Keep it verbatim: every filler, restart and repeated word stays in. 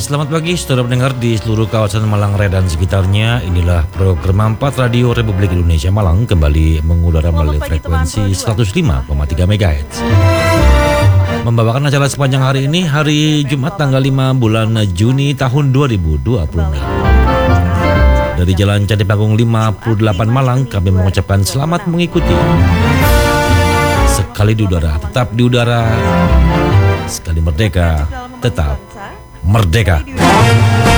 Selamat pagi saudara pendengar di seluruh kawasan Malang Raya dan sekitarnya. Inilah program empat Radio Republik Indonesia Malang kembali mengudara melalui frekuensi seratus lima koma tiga megahertz. Membawakan acara sepanjang hari ini, hari Jumat tanggal lima bulan Juni tahun dua ribu dua puluh enam. Dari Jalan Candi Panggung lima puluh delapan Malang, kami mengucapkan selamat mengikuti. Sekali di udara, tetap di udara. Sekali merdeka, tetap merdeka.